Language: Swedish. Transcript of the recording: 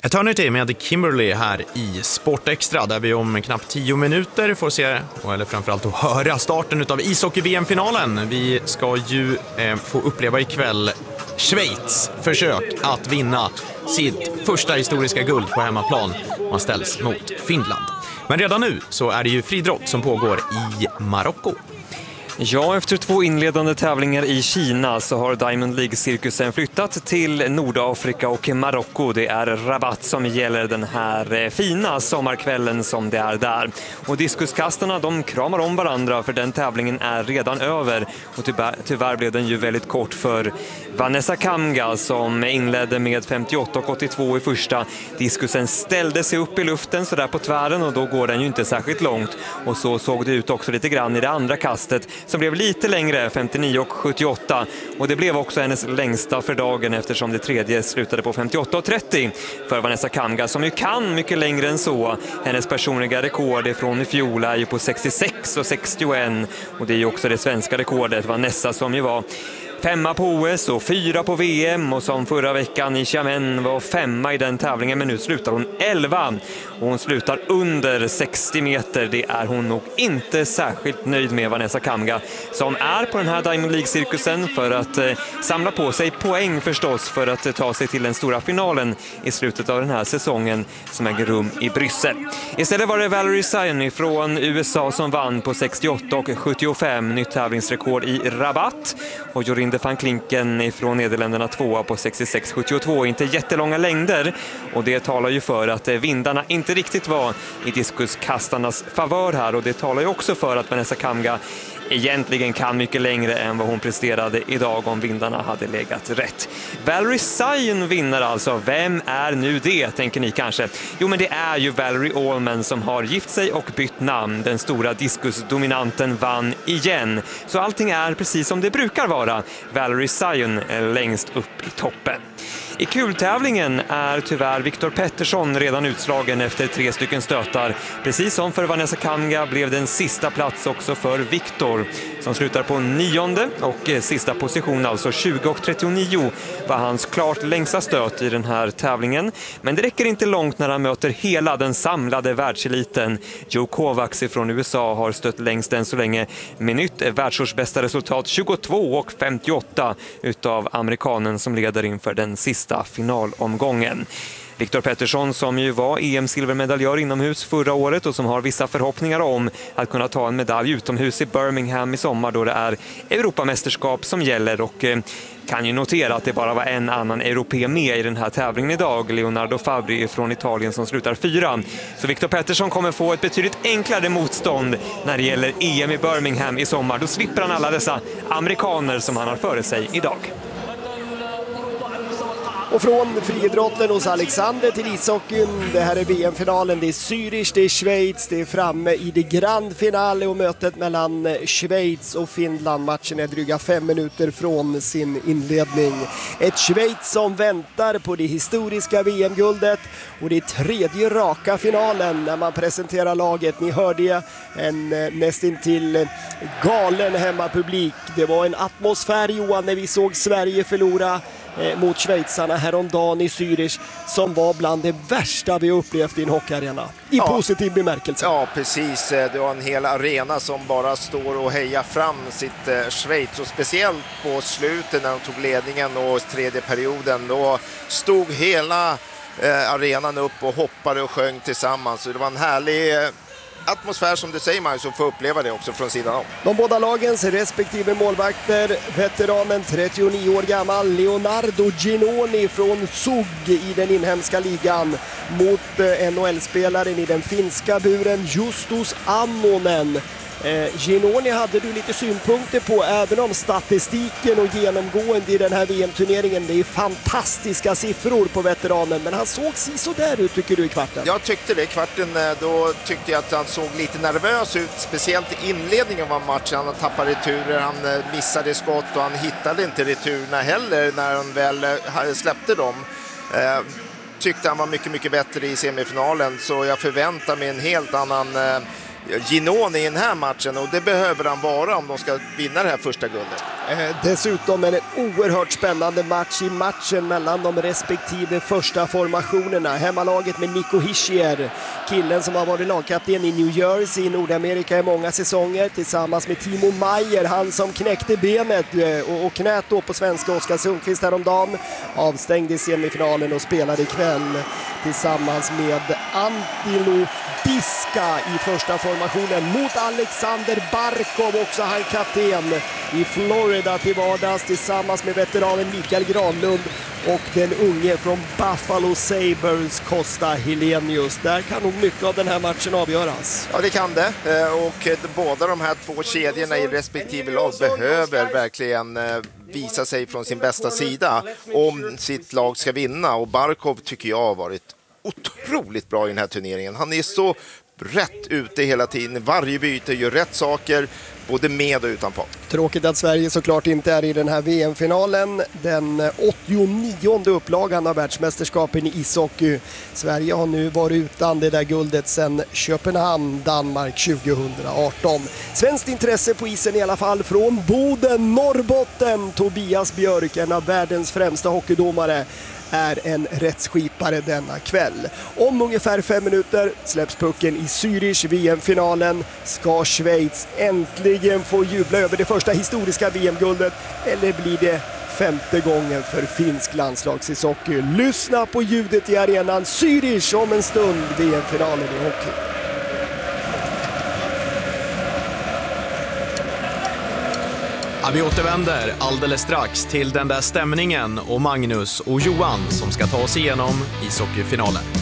Eternity med Kimberly här i Sport Extra, där vi om knappt 10 minuter får se, eller framförallt att höra starten av ishockey-VM-finalen. Vi ska ju få uppleva ikväll Schweiz försök att vinna sitt första historiska guld på hemmaplan. Man ställs mot Finland. Men redan nu så är det ju friidrott som pågår i Marocko. Ja, efter 2 inledande tävlingar i Kina så har Diamond League-cirkusen flyttat till Nordafrika och Marocko. Det är Rabat som gäller den här fina sommarkvällen som det är där. Och diskuskastarna, de kramar om varandra för den tävlingen är redan över. Och tyvärr blev den ju väldigt kort för Vanessa Kamga som inledde med 58,82 i första. Diskusen ställde sig upp i luften så där på tvären och då går den ju inte särskilt långt. Och så såg det ut också lite grann i det andra kastet som blev lite längre, 59,78. Och det blev också hennes längsta för dagen eftersom det tredje slutade på 58,30 för Vanessa Kamga som ju kan mycket längre än så. Hennes personliga rekord från i fjol är ju på 66,61 och det är ju också det svenska rekordet. Vanessa som ju var 5 på OS och 4 på VM och som förra veckan i Xiamen var 5 i den tävlingen, men nu slutar hon 11 och hon slutar under 60 meter. Det är hon nog inte särskilt nöjd med, Vanessa Kamga, som är på den här Diamond League-cirkusen för att samla på sig poäng förstås för att ta sig till den stora finalen i slutet av den här säsongen som äger rum i Bryssel. Istället var det Valerie Sion från USA som vann på 68,75, nytt tävlingsrekord i Rabat, och Jorinde van Klinken från Nederländerna 2 på 66,72. Inte jättelånga längder och det talar ju för att vindarna inte riktigt var i diskuskastarnas favör här, och det talar ju också för att Vanessa Kamga egentligen kan mycket längre än vad hon presterade idag om vindarna hade legat rätt. Valerie Sion vinner alltså. Vem är nu det, tänker ni kanske? Jo, men det är ju Valerie Allman som har gift sig och bytt namn. Den stora diskusdominanten vann igen. Så allting är precis som det brukar vara. Valerie Sion längst upp i toppen. I kultävlingen är tyvärr Viktor Pettersson redan utslagen efter 3 stycken stötar. Precis som för Vanessa Kamga blev det en sista plats också för Viktor som slutar på 9:e och sista position, alltså 20,39 var hans klart längsta stöt i den här tävlingen. Men det räcker inte långt när han möter hela den samlade världseliten. Joe Kovacs från USA har stött längst än så länge med nytt världsårsbästa resultat 22,58 utav amerikanen som leder inför den sista finalomgången. Viktor Pettersson som ju var EM-silvermedaljör inomhus förra året och som har vissa förhoppningar om att kunna ta en medalj utomhus i Birmingham i sommar då det är Europamästerskap som gäller, och kan ju notera att det bara var en annan europé med i den här tävlingen idag, Leonardo Fabri från Italien som slutar 4. Så Viktor Pettersson kommer få ett betydligt enklare motstånd när det gäller EM i Birmingham i sommar. Då slipper han alla dessa amerikaner som han har före sig idag. Och från friidrotten hos Alexander till ishockeyn. Det här är VM-finalen. Det är Zürich, det är Schweiz. Det är framme i det grand finale och mötet mellan Schweiz och Finland. Matchen är dryga 5 minuter från sin inledning. Ett Schweiz som väntar på det historiska VM-guldet. Och det är 3:e raka finalen när man presenterar laget. Ni hörde en nästintill galen hemmapublik. Det var en atmosfär, Johan, när vi såg Sverige förlora mot schweizarna häromdagen i Zürich, som var bland det värsta vi upplevt i en hockeyarena. I positiv bemärkelse. Ja, precis. Det var en hel arena som bara står och hejar fram sitt Schweiz. Och speciellt på slutet när de tog ledningen och tredje perioden, då stod hela arenan upp och hoppade och sjöng tillsammans. Så det var en härlig atmosfär, som du säger, Magnus, som får uppleva det också från sidan om. De båda lagens respektive målvakter, veteranen 39 år gammal Leonardo Ginoni från Zug i den inhemska ligan mot NHL-spelaren i den finska buren Justus Ammonen. Ginoni hade du lite synpunkter på, även om statistiken och genomgående i den här VM-turneringen. Det är fantastiska siffror på veteranen, men han såg så där ut, tycker du, i kvarten? Jag tyckte det i kvarten. Då tyckte jag att han såg lite nervös ut, speciellt i inledningen av matchen. Han tappade returer, han missade skott och han hittade inte returerna heller när han väl släppte dem. Tyckte han var mycket, mycket bättre i semifinalen, så jag förväntar mig en helt annan Ginoni i den här matchen, och det behöver han vara om de ska vinna det här första guldet. Dessutom en oerhört spännande match i matchen mellan de respektive första formationerna. Hemmalaget med Nico Hischier, killen som har varit lagkapten i New Jersey i Nordamerika i många säsonger, tillsammans med Timo Meier, han som knäckte benet och knät då på svenska Oskar Sundqvist häromdagen, avstängd i semifinalen och spelade ikväll tillsammans med Antilo Biska i första formationen mot Alexander Barkov, också han kapten i Florida till vardags, tillsammans med veteranen Mikael Granlund och den unge från Buffalo Sabres Costa Helenius. Där kan nog mycket av den här matchen avgöras. Ja, det kan det. Och båda de här två kedjorna i respektive lag behöver verkligen visa sig från sin bästa sida om sitt lag ska vinna. Och Barkov tycker jag har varit otroligt bra i den här turneringen. Han är så rätt ute hela tiden. Varje byte gör rätt saker, både med och utanpå. Tråkigt att Sverige såklart inte är i den här VM-finalen. Den 89:e upplagan av världsmästerskapen i ishockey. Sverige har nu varit utan det där guldet sedan Köpenhamn, Danmark 2018. Svenskt intresse på isen i alla fall från Boden, Norrbotten. Tobias Björk, en av världens främsta hockeydomare, är en rättsskipare denna kväll. Om ungefär 5 minuter släpps pucken i Zürich. VM-finalen. Ska Schweiz äntligen få jubla över det första historiska VM-guldet, eller blir det 5:e gången för finsk landslagsishockey? Lyssna på ljudet i arenan Zürich om en stund. VM-finalen i hockey. Ja, vi återvänder alldeles strax till den där stämningen och Magnus och Johan som ska ta oss igenom ishockeyfinalen.